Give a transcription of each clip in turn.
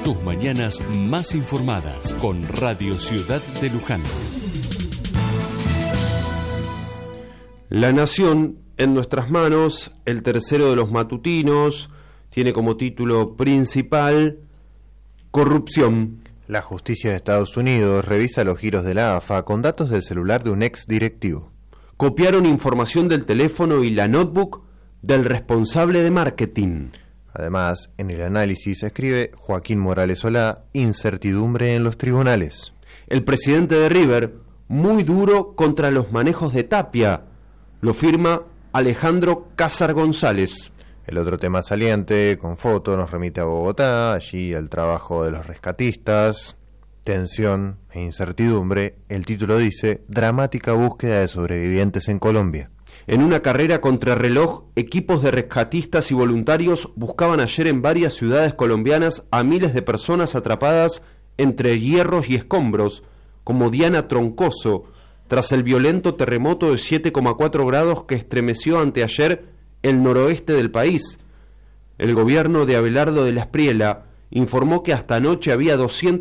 Tus mañanas más informadas con Radio Ciudad de Luján. La Nación en nuestras manos, el tercero de los matutinos, tiene como título principal Corrupción. La justicia de Estados Unidos revisa los giros de la AFA con datos del celular de un ex directivo. Copiaron información del teléfono y la notebook del responsable de marketing. Además, en el análisis escribe Joaquín Morales Solá, incertidumbre en los tribunales. El presidente de River, muy duro contra los manejos de Tapia, lo firma Alejandro Cázar González. El otro tema saliente, con foto, nos remite a Bogotá, allí el trabajo de los rescatistas, tensión e incertidumbre. El título dice, dramática búsqueda de sobrevivientes en Colombia. En una carrera contrarreloj, equipos de rescatistas y voluntarios buscaban ayer en varias ciudades colombianas a miles de personas atrapadas entre hierros y escombros, como Diana Troncoso, tras el violento terremoto de 7,4 grados que estremeció anteayer el noroeste del país. El gobierno de Abelardo de la Espriella informó que hasta anoche había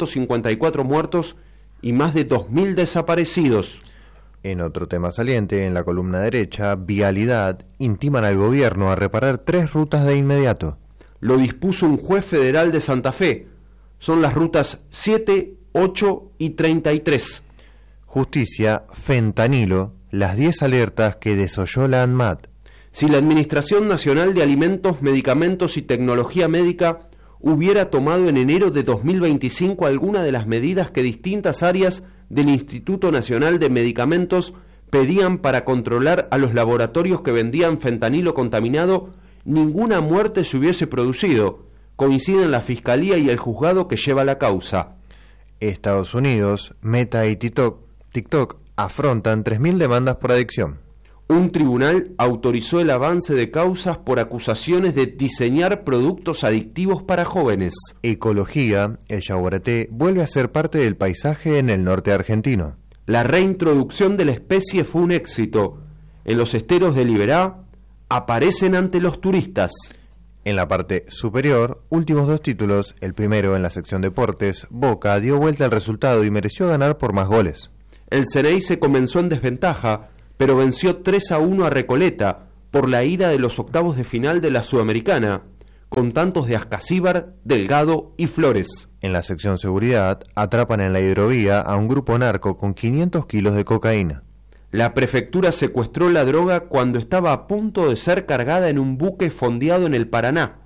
254 muertos y más de 2.000 desaparecidos. En otro tema saliente, en la columna derecha, Vialidad, intiman al gobierno a reparar 3 rutas de inmediato. Lo dispuso un juez federal de Santa Fe. Son las rutas 7, 8 y 33. Justicia, fentanilo, las 10 alertas que desoyó la ANMAT. Si la Administración Nacional de Alimentos, Medicamentos y Tecnología Médica hubiera tomado en enero de 2025 alguna de las medidas que distintas áreas del Instituto Nacional de Medicamentos pedían para controlar a los laboratorios que vendían fentanilo contaminado, ninguna muerte se hubiese producido. Coinciden la Fiscalía y el juzgado que lleva la causa. Estados Unidos, Meta y TikTok afrontan 3.000 demandas por adicción. Un tribunal autorizó el avance de causas por acusaciones de diseñar productos adictivos para jóvenes. Ecología, el yaguareté vuelve a ser parte del paisaje en el norte argentino. La reintroducción de la especie fue un éxito. En los esteros de Liberá aparecen ante los turistas. En la parte superior, últimos 2 títulos. El primero en la sección deportes, Boca dio vuelta al resultado y mereció ganar por más goles. El Ceneice comenzó en desventaja, pero venció 3-1 a Recoleta por la ida de los octavos de final de la Sudamericana, con tantos de Ascasíbar, Delgado y Flores. En la sección seguridad, atrapan en la hidrovía a un grupo narco con 500 kilos de cocaína. La prefectura secuestró la droga cuando estaba a punto de ser cargada en un buque fondeado en el Paraná.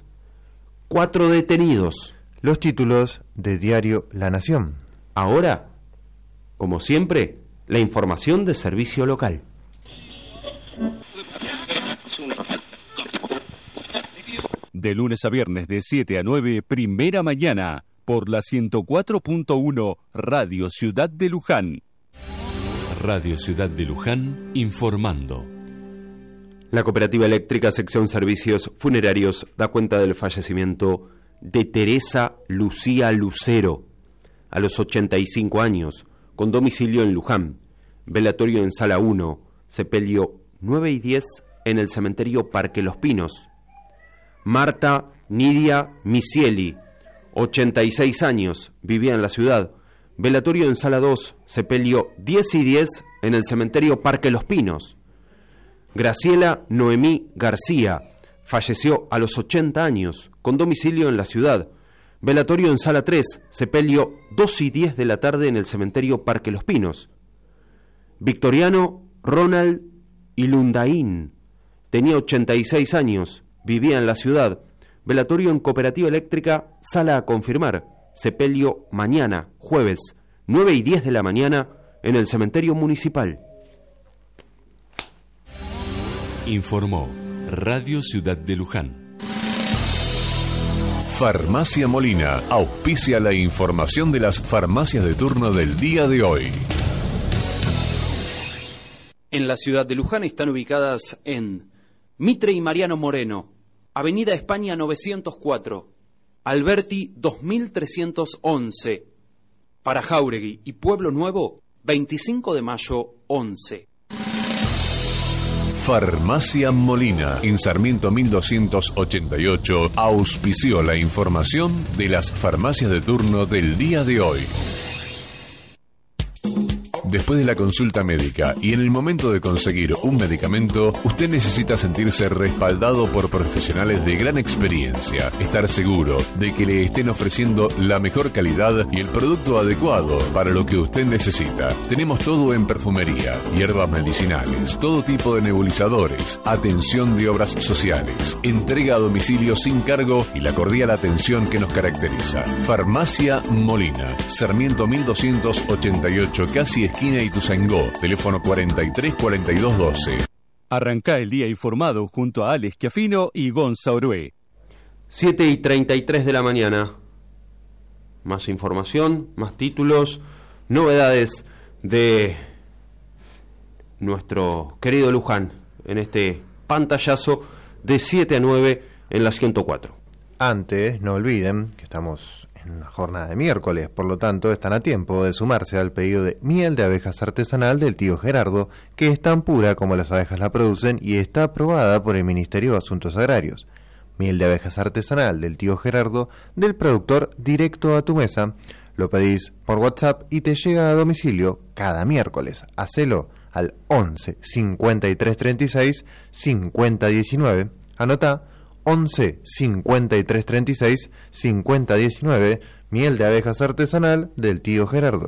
4 detenidos. Los títulos de diario La Nación. Ahora, como siempre, la información de servicio local. De lunes a viernes de 7 a 9, Primera Mañana, por la 104.1 Radio Ciudad de Luján. Radio Ciudad de Luján, informando. La Cooperativa Eléctrica Sección Servicios Funerarios da cuenta del fallecimiento de Teresa Lucía Lucero, a los 85 años, con domicilio en Luján, velatorio en Sala 1, sepelio 9 y 10 en el cementerio Parque Los Pinos. Marta Nidia Misieli, 86 años, vivía en la ciudad, velatorio en Sala 2, sepelio 10 y 10 en el cementerio Parque Los Pinos. Graciela Noemí García, falleció a los 80 años, con domicilio en la ciudad, velatorio en Sala 3, sepelio 2 y 10 de la tarde en el cementerio Parque Los Pinos. Victoriano Ronald Ilundaín, tenía 86 años, vivía en la ciudad, velatorio en Cooperativa Eléctrica, sala a confirmar, sepelio mañana, jueves, 9 y 10 de la mañana, en el cementerio municipal. Informó Radio Ciudad de Luján. Farmacia Molina auspicia la información de las farmacias de turno del día de hoy. En la ciudad de Luján están ubicadas en Mitre y Mariano Moreno, Avenida España 904, Alberti 2311, para Jáuregui y Pueblo Nuevo 25 de mayo 11. Farmacia Molina, en Sarmiento 1288, auspició la información de las farmacias de turno del día de hoy. Después de la consulta médica y en el momento de conseguir un medicamento, usted necesita sentirse respaldado por profesionales de gran experiencia, estar seguro de que le estén ofreciendo la mejor calidad y el producto adecuado para lo que usted necesita. Tenemos todo en perfumería, hierbas medicinales, todo tipo de nebulizadores, atención de obras sociales, entrega a domicilio sin cargo y la cordial atención que nos caracteriza. Farmacia Molina, Sarmiento 1288, casi esquina Ituzaingó, teléfono 43 42 12. Arrancá el día informado junto a Alex Schiaffino y Gonza Orué. 7:33 de la mañana. Más información, más títulos, novedades de nuestro querido Luján en este pantallazo de 7 a 9 en la 104. Antes, no olviden que estamos en una jornada de miércoles, por lo tanto están a tiempo de sumarse al pedido de miel de abejas artesanal del tío Gerardo, que es tan pura como las abejas la producen y está aprobada por el Ministerio de Asuntos Agrarios. Miel de abejas artesanal del tío Gerardo, del productor directo a tu mesa. Lo pedís por WhatsApp y te llega a domicilio cada miércoles. Hacelo al 11 53 36 50 19. Anotá 11 53 36 50 19, miel de abejas artesanal del tío Gerardo.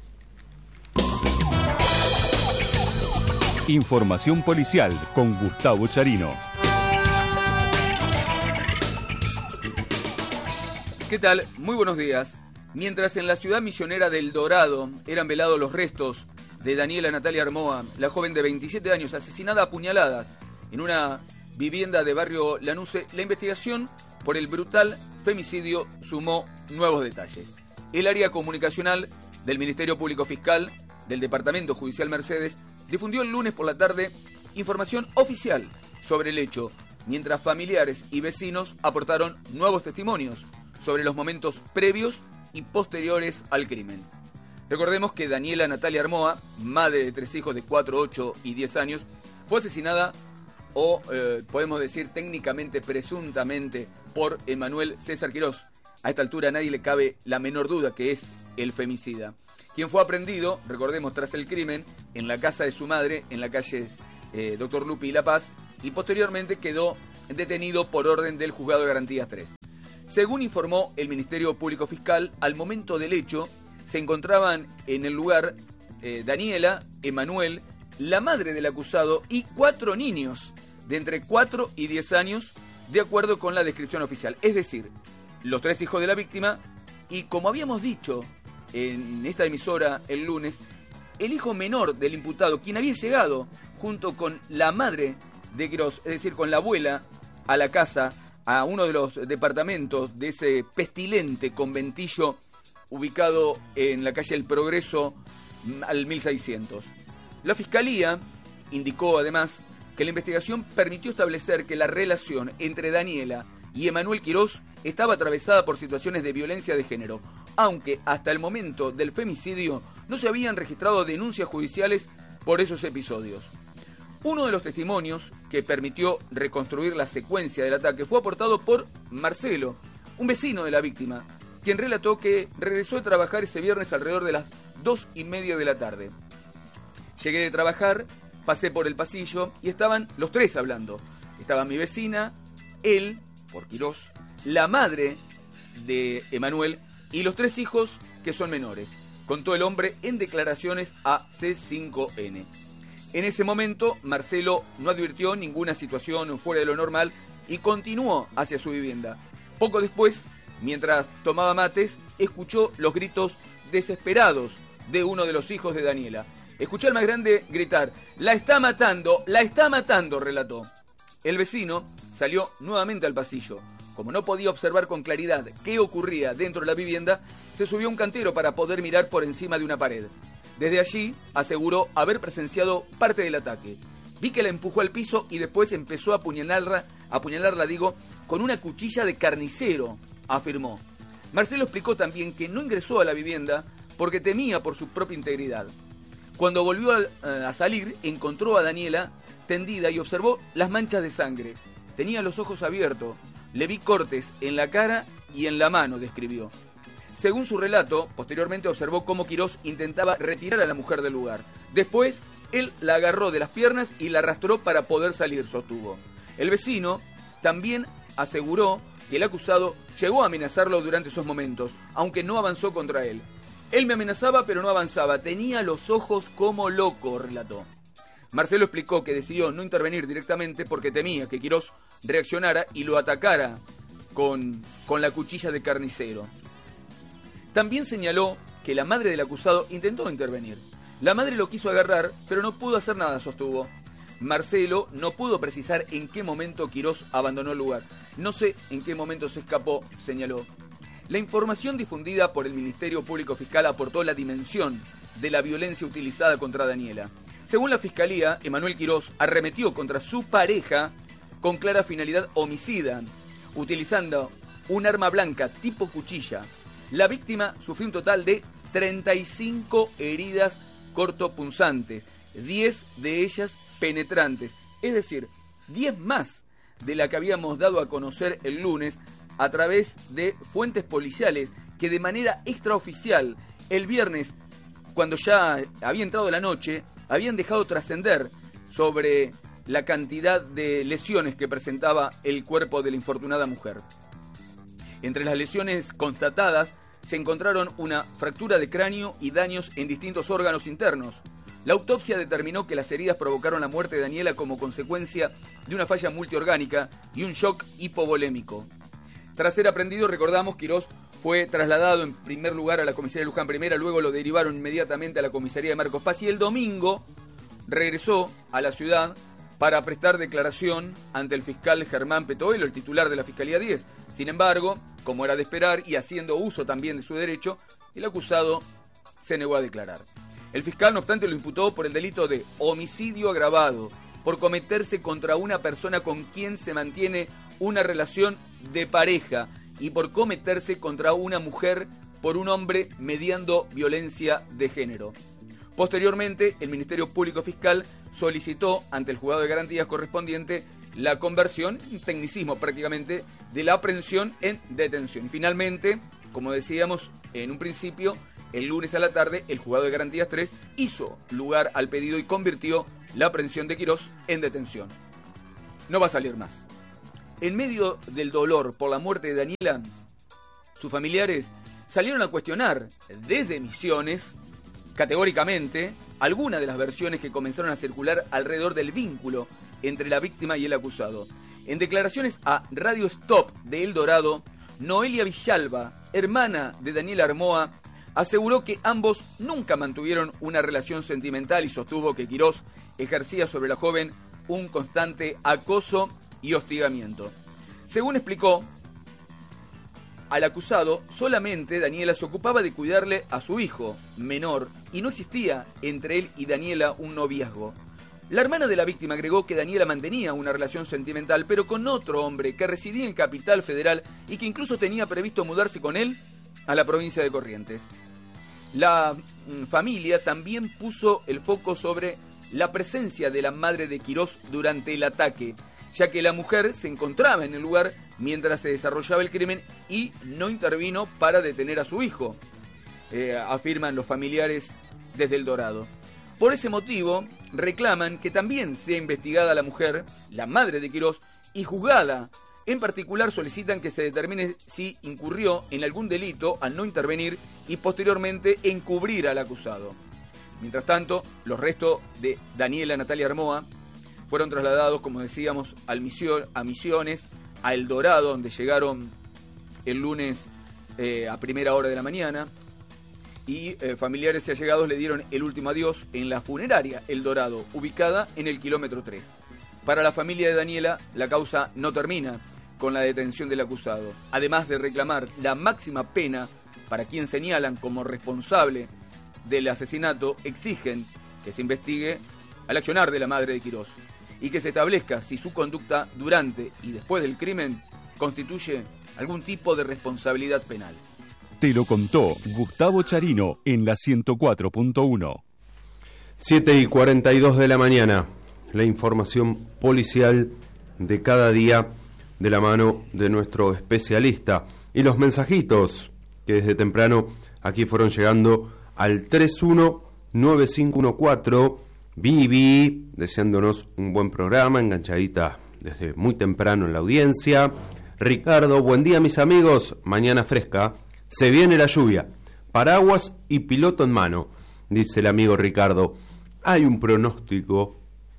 Información policial con Gustavo Charino. ¿Qué tal? Muy buenos días. Mientras en la ciudad misionera del Dorado eran velados los restos de Daniela Natalia Armoa, la joven de 27 años asesinada a puñaladas en una vivienda de barrio Lanuse, la investigación por el brutal femicidio sumó nuevos detalles. El área comunicacional del Ministerio Público Fiscal del Departamento Judicial Mercedes difundió el lunes por la tarde información oficial sobre el hecho, mientras familiares y vecinos aportaron nuevos testimonios sobre los momentos previos y posteriores al crimen. Recordemos que Daniela Natalia Armoa, madre de 3 hijos de 4, 8 y 10 años, fue asesinada o podemos decir técnicamente, presuntamente, por Emanuel César Quirós. A esta altura a nadie le cabe la menor duda que es el femicida, quien fue aprehendido, recordemos, tras el crimen, en la casa de su madre, en la calle Dr. Lupi y La Paz, y posteriormente quedó detenido por orden del Juzgado de Garantías 3. Según informó el Ministerio Público Fiscal, al momento del hecho se encontraban en el lugar Daniela, Emanuel, la madre del acusado y 4 niños de entre 4 y 10 años, de acuerdo con la descripción oficial. Es decir, los 3 hijos de la víctima y, como habíamos dicho en esta emisora el lunes, el hijo menor del imputado, quien había llegado junto con la madre de Quirós, es decir, con la abuela, a la casa, a uno de los departamentos de ese pestilente conventillo ubicado en la calle El Progreso al 1600. La Fiscalía indicó además que la investigación permitió establecer que la relación entre Daniela y Emanuel Quirós estaba atravesada por situaciones de violencia de género, aunque hasta el momento del femicidio no se habían registrado denuncias judiciales por esos episodios. Uno de los testimonios que permitió reconstruir la secuencia del ataque fue aportado por Marcelo, un vecino de la víctima, quien relató que regresó a trabajar ese viernes alrededor de las 2:30 de la tarde. Llegué de trabajar, pasé por el pasillo y estaban los 3 hablando. Estaba mi vecina, él, por Quirós, la madre de Emanuel y los 3 hijos que son menores, contó el hombre en declaraciones a C5N. En ese momento, Marcelo no advirtió ninguna situación fuera de lo normal y continuó hacia su vivienda. Poco después, mientras tomaba mates, escuchó los gritos desesperados de uno de los hijos de Daniela. Escuchó al más grande gritar: la está matando, relató. El vecino salió nuevamente al pasillo. Como no podía observar con claridad qué ocurría dentro de la vivienda, se subió a un cantero para poder mirar por encima de una pared. Desde allí aseguró haber presenciado parte del ataque. Vi que la empujó al piso y después empezó a apuñalarla, con una cuchilla de carnicero, afirmó. Marcelo explicó también que no ingresó a la vivienda porque temía por su propia integridad. Cuando volvió a salir, encontró a Daniela tendida y observó las manchas de sangre. Tenía los ojos abiertos. Le vi cortes en la cara y en la mano, describió. Según su relato, posteriormente observó cómo Quirós intentaba retirar a la mujer del lugar. Después, él la agarró de las piernas y la arrastró para poder salir, sostuvo. El vecino también aseguró que el acusado llegó a amenazarlo durante esos momentos, aunque no avanzó contra él. Él me amenazaba, pero no avanzaba. Tenía los ojos como loco, relató. Marcelo explicó que decidió no intervenir directamente porque temía que Quirós reaccionara y lo atacara con la cuchilla de carnicero. También señaló que la madre del acusado intentó intervenir. La madre lo quiso agarrar, pero no pudo hacer nada, sostuvo. Marcelo no pudo precisar en qué momento Quirós abandonó el lugar. No sé en qué momento se escapó, señaló. La información difundida por el Ministerio Público Fiscal aportó la dimensión de la violencia utilizada contra Daniela. Según la Fiscalía, Emanuel Quirós arremetió contra su pareja con clara finalidad homicida, utilizando un arma blanca tipo cuchilla. La víctima sufrió un total de 35 heridas cortopunzantes, 10 de ellas penetrantes, es decir, 10 más de la que habíamos dado a conocer el lunes a través de fuentes policiales que de manera extraoficial el viernes, cuando ya había entrado la noche, habían dejado trascender sobre la cantidad de lesiones que presentaba el cuerpo de la infortunada mujer. Entre las lesiones constatadas se encontraron una fractura de cráneo y daños en distintos órganos internos. La autopsia determinó que las heridas provocaron la muerte de Daniela como consecuencia de una falla multiorgánica y un shock hipovolémico. Tras ser aprendido, recordamos, Quirós fue trasladado en primer lugar a la comisaría de Luján Primera, luego lo derivaron inmediatamente a la comisaría de Marcos Paz y el domingo regresó a la ciudad para prestar declaración ante el fiscal Germán Petoelo, el titular de la Fiscalía 10. Sin embargo, como era de esperar y haciendo uso también de su derecho, el acusado se negó a declarar. El fiscal, no obstante, lo imputó por el delito de homicidio agravado, por cometerse contra una persona con quien se mantiene una relación de pareja y por cometerse contra una mujer por un hombre mediando violencia de género. Posteriormente, el Ministerio Público Fiscal solicitó ante el juzgado de garantías correspondiente la conversión, un tecnicismo prácticamente, de la aprehensión en detención. Y finalmente, como decíamos en un principio, el lunes a la tarde, el juzgado de garantías 3 hizo lugar al pedido y convirtió la aprehensión de Quirós en detención. No va a salir más. En medio del dolor por la muerte de Daniela, sus familiares salieron a cuestionar desde Misiones, categóricamente, algunas de las versiones que comenzaron a circular alrededor del vínculo entre la víctima y el acusado. En declaraciones a Radio Stop de El Dorado, Noelia Villalba, hermana de Daniela Armoa, aseguró que ambos nunca mantuvieron una relación sentimental y sostuvo que Quirós ejercía sobre la joven un constante acoso y hostigamiento. Según explicó, al acusado solamente Daniela se ocupaba de cuidarle a su hijo menor y no existía entre él y Daniela un noviazgo. La hermana de la víctima agregó que Daniela mantenía una relación sentimental pero con otro hombre que residía en Capital Federal y que incluso tenía previsto mudarse con él a la provincia de Corrientes. La familia también puso el foco sobre la presencia de la madre de Quirós durante el ataque, ya que la mujer se encontraba en el lugar mientras se desarrollaba el crimen y no intervino para detener a su hijo, afirman los familiares desde El Dorado. Por ese motivo, reclaman que también sea investigada la mujer, la madre de Quirós, y juzgada. En particular, solicitan que se determine si incurrió en algún delito al no intervenir y posteriormente encubrir al acusado. Mientras tanto, los restos de Daniela Natalia Armoa fueron trasladados, como decíamos, a Misiones, a El Dorado, donde llegaron el lunes a primera hora de la mañana. Y familiares y allegados le dieron el último adiós en la funeraria El Dorado, ubicada en el kilómetro 3. Para la familia de Daniela, la causa no termina con la detención del acusado. Además de reclamar la máxima pena para quien señalan como responsable del asesinato, exigen que se investigue al accionar de la madre de Quirós y que se establezca si su conducta durante y después del crimen constituye algún tipo de responsabilidad penal. Te lo contó Gustavo Charino en la 104.1. 7:42 de la mañana. la información policial de cada día de la mano de nuestro especialista. Y los mensajitos que desde temprano aquí fueron llegando al 319514. Vivi, deseándonos un buen programa, enganchadita desde muy temprano en la audiencia. Ricardo, buen día mis amigos, mañana fresca, se viene la lluvia, paraguas y piloto en mano, dice el amigo Ricardo. Hay un pronóstico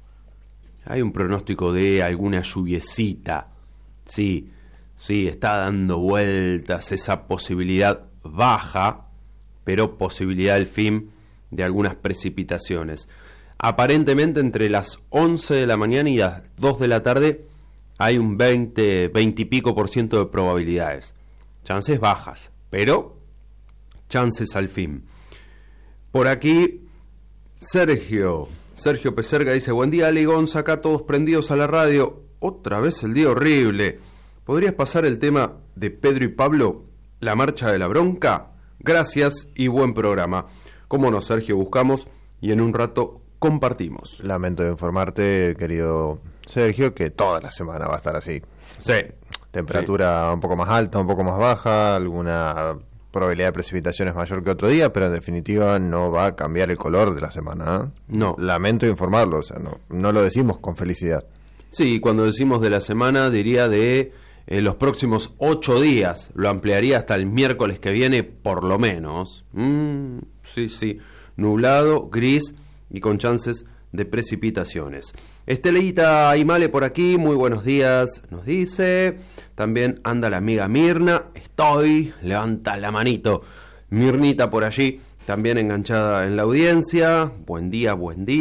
de alguna lluviecita, sí, está dando vueltas esa posibilidad baja, pero posibilidad al fin de algunas precipitaciones. Aparentemente entre las 11 de la mañana y las 2 de la tarde hay un 20 y pico % de probabilidades. Chances bajas, pero chances al fin. Por aquí, Sergio Peserga dice, buen día Ale y Gonza, acá todos prendidos a la radio. Otra vez el día horrible. ¿Podrías pasar el tema de Pedro y Pablo, la marcha de la bronca? Gracias y buen programa. Cómo no, Sergio, buscamos y en un rato compartimos. Lamento informarte, querido Sergio, que toda la semana va a estar así. Sí. Temperatura un poco más alta, un poco más baja, alguna probabilidad de precipitaciones mayor que otro día, pero en definitiva no va a cambiar el color de la semana, ¿eh? No. Lamento informarlo, o sea, no lo decimos con felicidad. Sí, cuando decimos de la semana, diría de los próximos 8 días. Lo ampliaría hasta el miércoles que viene, por lo menos. Sí. Nublado, gris y con chances de precipitaciones. Esteleita Aymale por aquí, muy buenos días, nos dice. También anda la amiga Mirna, levanta la manito. Mirnita por allí, también enganchada en la audiencia. Buen día.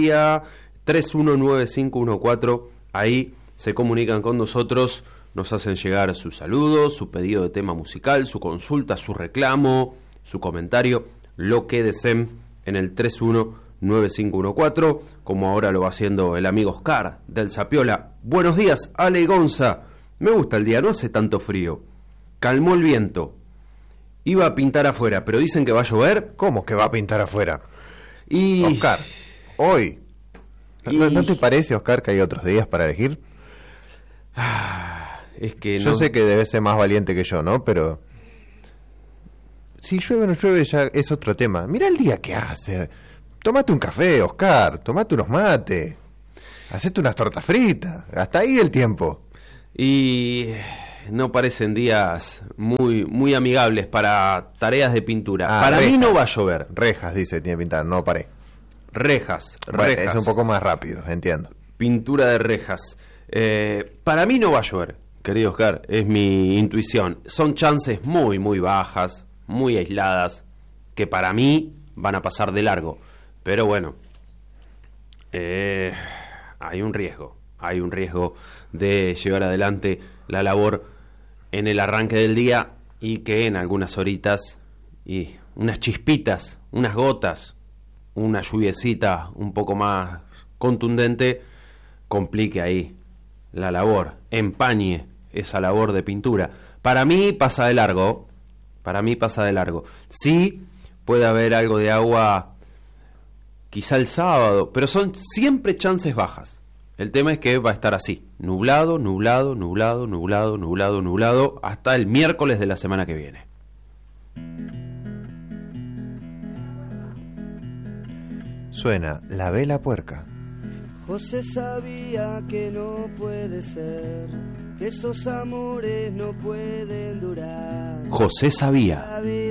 319514, ahí se comunican con nosotros, nos hacen llegar sus saludos, su pedido de tema musical, su consulta, su reclamo, su comentario, lo que deseen en el 319514, como ahora lo va haciendo el amigo Oscar del Zapiola. Buenos días, Ale y Gonza. Me gusta el día, no hace tanto frío. Calmó el viento. Iba a pintar afuera, pero dicen que va a llover. ¿Cómo que va a pintar afuera? Y Oscar, hoy. ¿No te parece, Oscar, que hay otros días para elegir? Es que yo sé que debes ser más valiente que yo, ¿no? Pero si llueve o no llueve ya es otro tema. Mirá el día que hace. Tómate un café, Oscar. Tómate unos mates. Hacete unas tortas fritas. Hasta ahí el tiempo. Y no parecen días muy amigables para tareas de pintura. Para rejas. Mí no va a llover. Rejas, dice, tiene que pintar, no pared. Rejas. Es un poco más rápido, entiendo. Pintura de rejas. Para mí no va a llover, querido Oscar, es mi intuición. Son chances muy bajas, muy aisladas, que para mí van a pasar de largo. Pero bueno, hay un riesgo de llevar adelante la labor en el arranque del día y que en algunas horitas y unas chispitas, unas gotas, una lluviecita un poco más contundente complique ahí la labor, empañe esa labor de pintura. Para mí pasa de largo. Sí puede haber algo de agua quizá el sábado, pero son siempre chances bajas. El tema es que va a estar así, nublado, hasta el miércoles de la semana que viene. Suena La Vela Puerca. José sabía que no puede ser, que esos amores no pueden durar. José sabía.